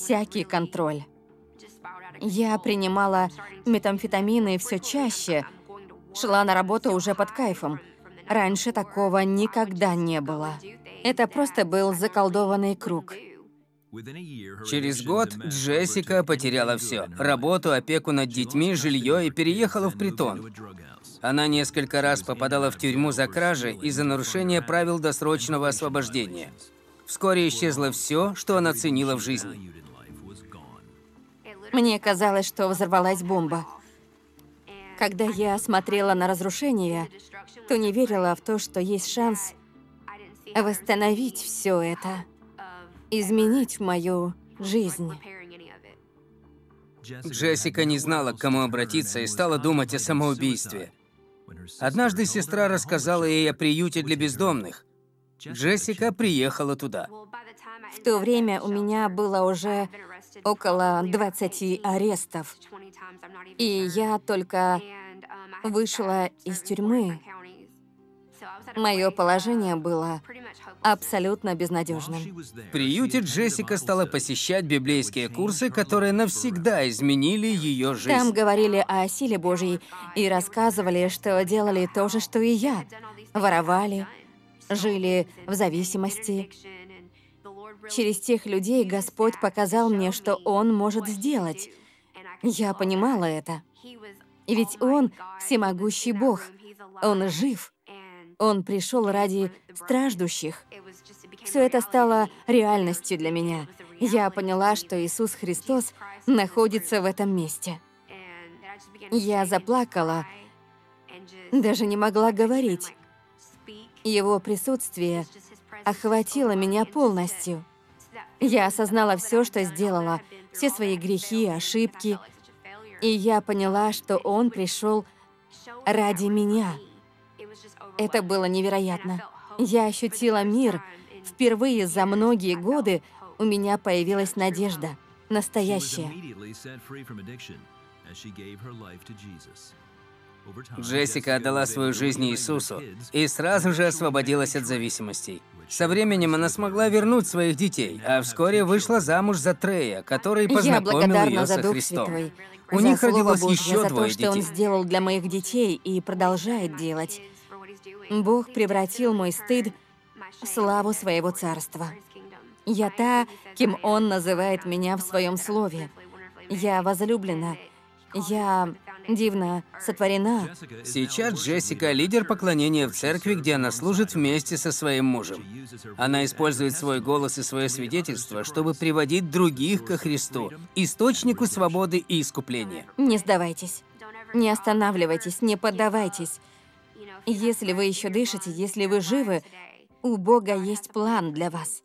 всякий контроль. Я принимала метамфетамины все чаще, шла на работу уже под кайфом. Раньше такого никогда не было. Это просто был заколдованный круг. Через год Джессика потеряла все: работу, опеку над детьми, жилье и переехала в притон. Она несколько раз попадала в тюрьму за кражи и за нарушение правил досрочного освобождения. Вскоре исчезло все, что она ценила в жизни. Мне казалось, что взорвалась бомба. Когда я смотрела на разрушение, то не верила в то, что есть шанс восстановить все это, изменить мою жизнь. Джессика не знала, к кому обратиться, и стала думать о самоубийстве. Однажды сестра рассказала ей о приюте для бездомных. Джессика приехала туда. В то время у меня было уже около 20 арестов, и я только вышла из тюрьмы. Мое положение было абсолютно безнадежным. В приюте Джессика стала посещать библейские курсы, которые навсегда изменили ее жизнь. Там говорили о силе Божьей и рассказывали, что делали то же, что и я. Воровали, жили в зависимости. Через тех людей Господь показал мне, что Он может сделать. Я понимала это. И ведь Он всемогущий Бог. Он жив. Он пришел ради страждущих. Все это стало реальностью для меня. Я поняла, что Иисус Христос находится в этом месте. Я заплакала, даже не могла говорить. Его присутствие охватило меня полностью. Я осознала все, что сделала, все свои грехи, ошибки, и я поняла, что Он пришел ради меня. Это было невероятно. Я ощутила мир. Впервые за многие годы у меня появилась надежда. Настоящая. Джессика отдала свою жизнь Иисусу и сразу же освободилась от зависимостей. Со временем она смогла вернуть своих детей, а вскоре вышла замуж за Трея, который Я познакомил благодарна ее за со Дух Христом. Святой, У за них Слово родилось Божье, еще за двое то, что Он детей. сделал для моих детей и продолжает делать. Бог превратил мой стыд в славу Своего Царства. Я та, кем Он называет меня в Своем Слове. Я возлюблена. Я дивно сотворена. Сейчас Джессика — лидер поклонения в церкви, где она служит вместе со своим мужем. Она использует свой голос и свое свидетельство, чтобы приводить других ко Христу, источнику свободы и искупления. Не сдавайтесь. Не останавливайтесь, не поддавайтесь. Если вы еще дышите, если вы живы, у Бога есть план для вас.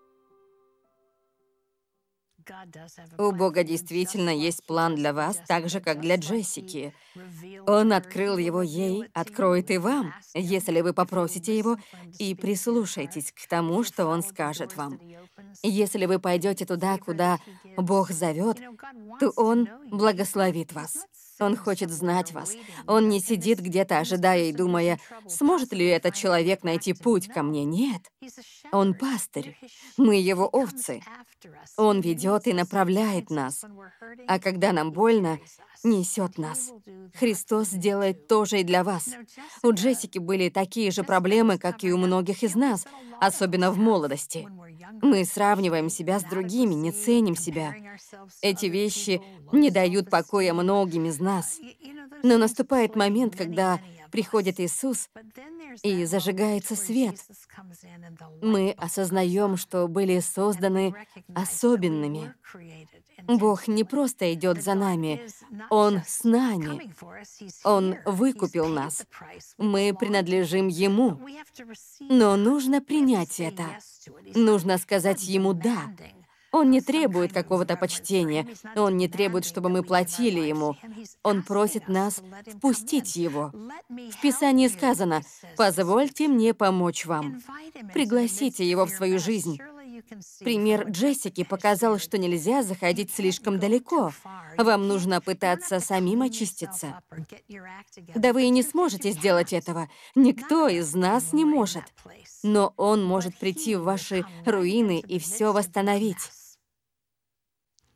У Бога действительно есть план для вас, так же, как для Джессики. Он открыл его ей, откроет и вам, если вы попросите его и прислушайтесь к тому, что он скажет вам. Если вы пойдете туда, куда Бог зовет, то Он благословит вас. Он хочет знать вас. Он не сидит где-то, ожидая и думая, сможет ли этот человек найти путь ко мне. Нет. Он пастырь. Мы его овцы. Он ведет и направляет нас. А когда нам больно, несет нас. Христос делает то же и для вас. У Джессики были такие же проблемы, как и у многих из нас, особенно в молодости. Мы сравниваем себя с другими, не ценим себя. Эти вещи не дают покоя многим из нас. Но наступает момент, когда приходит Иисус, и зажигается свет. Мы осознаем, что были созданы особенными. Бог не просто идет за нами, Он с нами. Он выкупил нас. Мы принадлежим Ему. Но нужно принять это. Нужно сказать Ему «да». Он не требует какого-то почтения. Он не требует, чтобы мы платили Ему. Он просит нас впустить Его. В Писании сказано: «Позвольте мне помочь вам». Пригласите Его в свою жизнь. Пример Джессики показал, что нельзя заходить слишком далеко. Вам нужно пытаться самим очиститься. Да вы и не сможете сделать этого. Никто из нас не может. Но Он может прийти в ваши руины и все восстановить.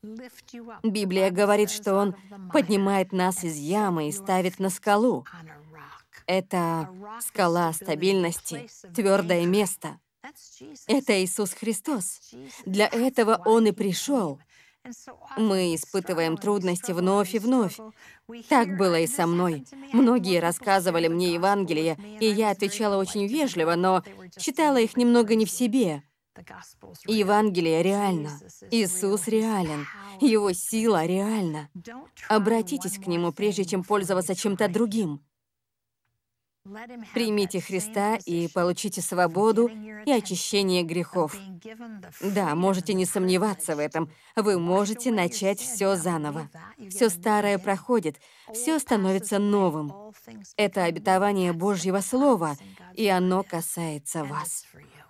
Библия говорит, что Он поднимает нас из ямы и ставит на скалу. Это скала стабильности, твердое место. Это Иисус Христос. Для этого Он и пришел. Мы испытываем трудности вновь и вновь. Так было и со мной. Многие рассказывали мне Евангелие, и я отвечала очень вежливо, но читала их немного не в себе. Евангелие реально. Иисус реален. Его сила реальна. Обратитесь к Нему, прежде чем пользоваться чем-то другим. Примите Христа и получите свободу и очищение грехов. Да, можете не сомневаться в этом. Вы можете начать все заново. Все старое проходит, все становится новым. Это обетование Божьего Слова, и оно касается вас.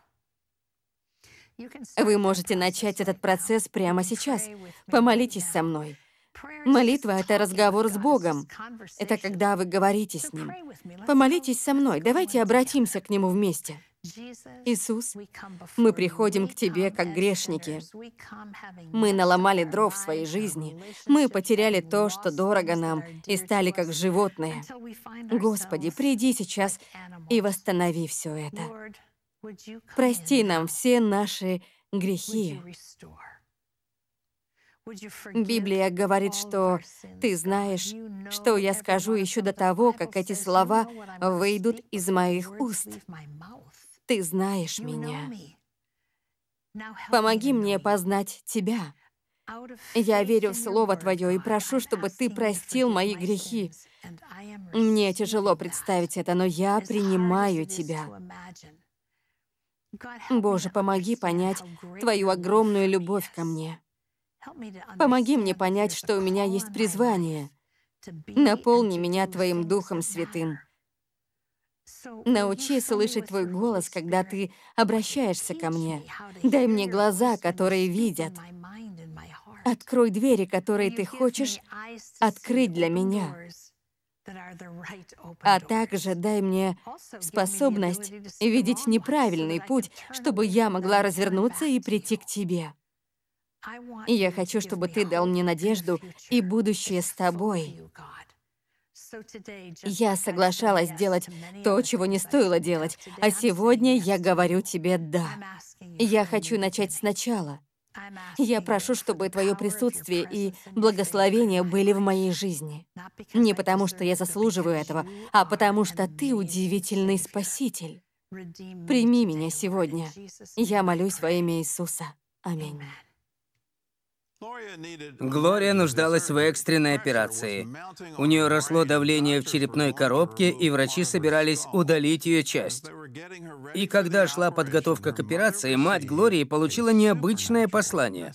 Вы можете начать этот процесс прямо сейчас. Помолитесь со мной. Молитва — это разговор с Богом. Это когда вы говорите с Ним. Помолитесь со мной. Давайте обратимся к Нему вместе. Иисус, мы приходим к Тебе как грешники. Мы наломали дров в своей жизни. Мы потеряли то, что дорого нам, и стали как животные. Господи, приди сейчас и восстанови все это. Прости нам все наши грехи. Библия говорит, что Ты знаешь, что я скажу еще до того, как эти слова выйдут из моих уст. Ты знаешь меня. Помоги мне познать Тебя. Я верю в Слово Твое и прошу, чтобы Ты простил мои грехи. Мне тяжело представить это, но я принимаю Тебя. Боже, помоги понять Твою огромную любовь ко мне. Помоги мне понять, что у меня есть призвание. Наполни меня Твоим Духом Святым. Научи слышать Твой голос, когда Ты обращаешься ко мне. Дай мне глаза, которые видят. Открой двери, которые Ты хочешь открыть для меня. А также дай мне способность видеть неправильный путь, чтобы я могла развернуться и прийти к Тебе. И я хочу, чтобы Ты дал мне надежду и будущее с Тобой. Я соглашалась делать то, чего не стоило делать, а сегодня я говорю Тебе «да». Я хочу начать сначала. Я прошу, чтобы Твое присутствие и благословение были в моей жизни. Не потому, что я заслуживаю этого, а потому что Ты удивительный Спаситель. Прими меня сегодня. Я молюсь во имя Иисуса. Аминь. Глория нуждалась в экстренной операции. У нее росло давление в черепной коробке, и врачи собирались удалить ее часть. И когда шла подготовка к операции, мать Глории получила необычное послание.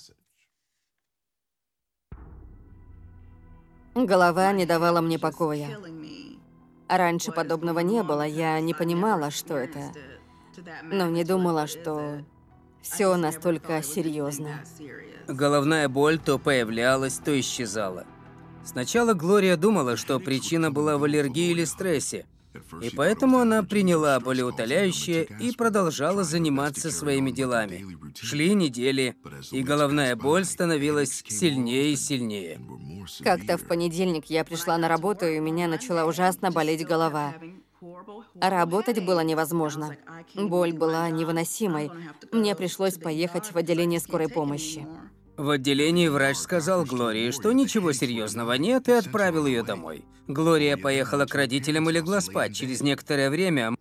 Голова не давала мне покоя. Раньше подобного не было, я не понимала, что это. Но не думала, что все настолько серьезно. Головная боль то появлялась, то исчезала. Сначала Глория думала, что причина была в аллергии или стрессе, и поэтому она приняла болеутоляющее и продолжала заниматься своими делами. Шли недели, и головная боль становилась сильнее и сильнее. Как-то в понедельник я пришла на работу, и у меня начала ужасно болеть голова. А работать было невозможно. Боль была невыносимой. Мне пришлось поехать в отделение скорой помощи. В отделении врач сказал Глории, что ничего серьезного нет, и отправил ее домой. Глория поехала к родителям и легла спать. Через некоторое время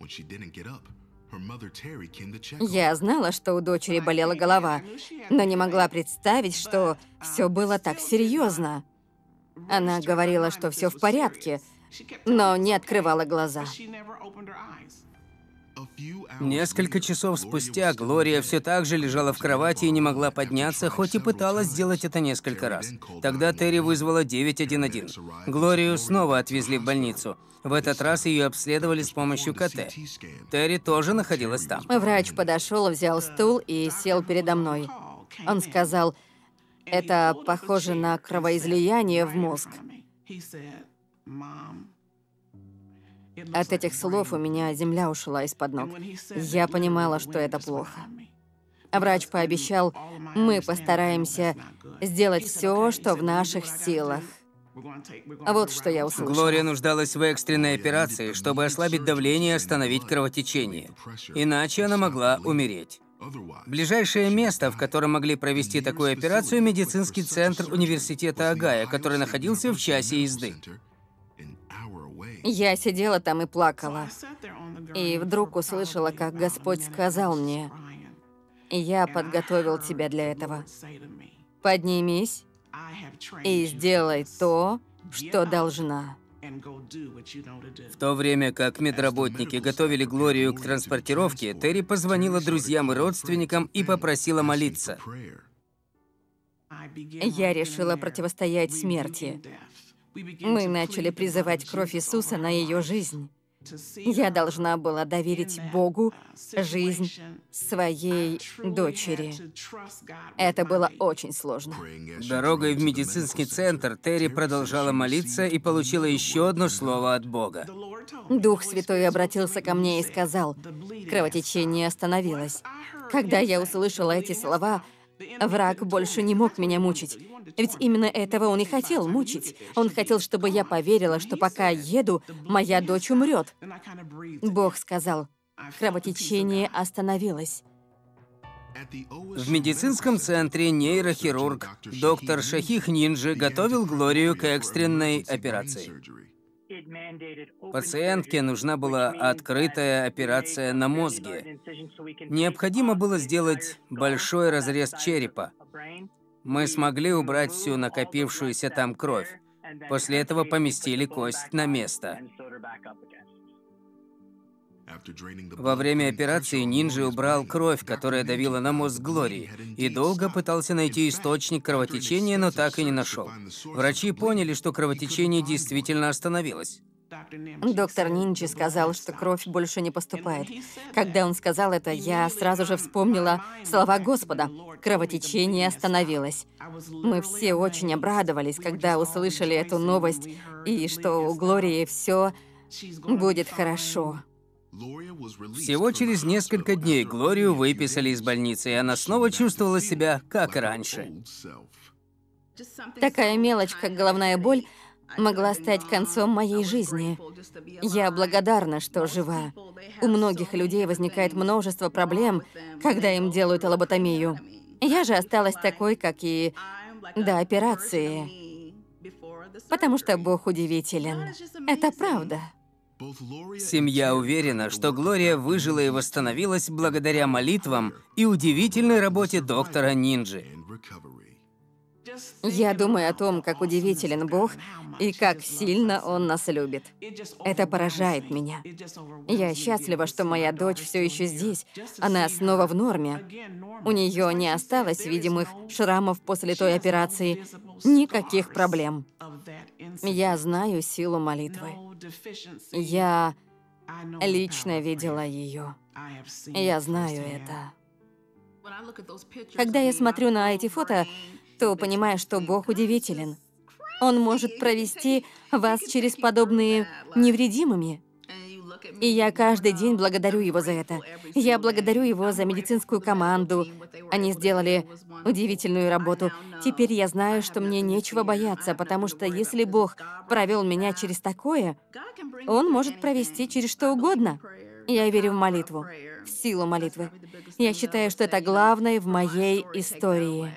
Я знала, что у дочери болела голова, но не могла представить, что все было так серьезно. Она говорила, что все в порядке, но не открывала глаза. Несколько часов спустя Глория все так же лежала в кровати и не могла подняться, хоть и пыталась сделать это несколько раз. Тогда Терри вызвала 911. Глорию снова отвезли в больницу. В этот раз ее обследовали с помощью КТ. Терри тоже находилась там. Врач подошел, взял стул и сел передо мной. Он сказал, это похоже на кровоизлияние в мозг. От этих слов у меня земля ушла из-под ног. Я понимала, что это плохо. Врач пообещал, мы постараемся сделать все, что в наших силах. А вот что я услышала. Глория нуждалась в экстренной операции, чтобы ослабить давление и остановить кровотечение. Иначе она могла умереть. Ближайшее место, в котором могли провести такую операцию, медицинский центр университета Огайо, который находился в часе езды. Я сидела там и плакала. И вдруг услышала, как Господь сказал мне: «Я подготовил тебя для этого. Поднимись и сделай то, что должна». В то время как медработники готовили Глорию к транспортировке, Терри позвонила друзьям и родственникам и попросила молиться. Я решила противостоять смерти. Мы начали призывать кровь Иисуса на ее жизнь. Я должна была доверить Богу жизнь своей дочери. Это было очень сложно. Дорогой в медицинский центр Терри продолжала молиться и получила еще одно слово от Бога. Дух Святой обратился ко мне и сказал: кровотечение остановилось. Когда я услышала эти слова, враг больше не мог меня мучить. Ведь именно этого он и хотел мучить. Он хотел, чтобы я поверила, что пока еду, моя дочь умрет. Бог сказал: кровотечение остановилось. В медицинском центре нейрохирург доктор Шахих Нинджи готовил Глорию к экстренной операции. Пациентке нужна была открытая операция на мозге. Необходимо было сделать большой разрез черепа. Мы смогли убрать всю накопившуюся там кровь. После этого поместили кость на место. Во время операции Нинджи убрал кровь, которая давила на мозг Глории, и долго пытался найти источник кровотечения, но так и не нашел. Врачи поняли, что кровотечение действительно остановилось. Доктор Нинджи сказал, что кровь больше не поступает. Когда он сказал это, я сразу же вспомнила слова Господа: кровотечение остановилось. Мы все очень обрадовались, когда услышали эту новость, и что у Глории все будет хорошо. Всего через несколько дней Глорию выписали из больницы, и она снова чувствовала себя как раньше. Такая мелочь, как головная боль, могла стать концом моей жизни. Я благодарна, что жива. У многих людей возникает множество проблем, когда им делают лоботомию. Я же осталась такой, как и до операции. Потому что Бог удивителен. Это правда. Семья уверена, что Глория выжила и восстановилась благодаря молитвам и удивительной работе доктора Нинджи. Я думаю о том, как удивителен Бог и как сильно Он нас любит. Это поражает меня. Я счастлива, что моя дочь все еще здесь. Она снова в норме. У нее не осталось видимых шрамов после той операции. Никаких проблем. Я знаю силу молитвы. Я лично видела ее. Я знаю это. Когда я смотрю на эти фото, то понимаю, что Бог удивителен. Он может провести вас через подобные невредимыми. И я каждый день благодарю Его за это. Я благодарю Его за медицинскую команду. Они сделали удивительную работу. Теперь я знаю, что мне нечего бояться, потому что если Бог провел меня через такое, Он может провести через что угодно. Я верю в молитву, в силу молитвы. Я считаю, что это главное в моей истории.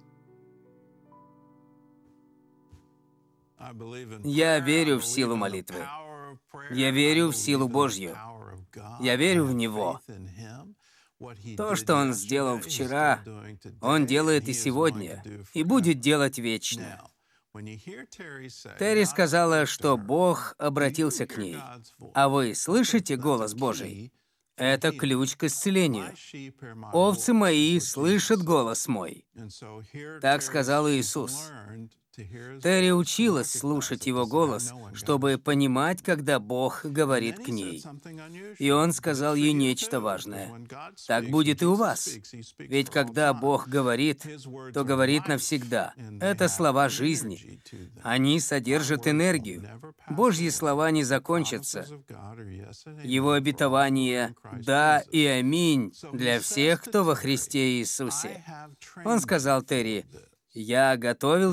Я верю в силу молитвы. Я верю в силу Божью. Я верю в Него. То, что Он сделал вчера, Он делает и сегодня, и будет делать вечно. Терри сказала, что Бог обратился к ней. А вы слышите голос Божий? Это ключ к исцелению. «Овцы мои слышат голос мой». Так сказал Иисус. Терри училась слушать его голос, чтобы понимать, когда Бог говорит к ней. И он сказал ей нечто важное. Так будет и у вас. Ведь когда Бог говорит, то говорит навсегда. Это слова жизни. Они содержат энергию. Божьи слова не закончатся. Его обетование «да» и «аминь» для всех, кто во Христе Иисусе. Он сказал Терри: «Я готовил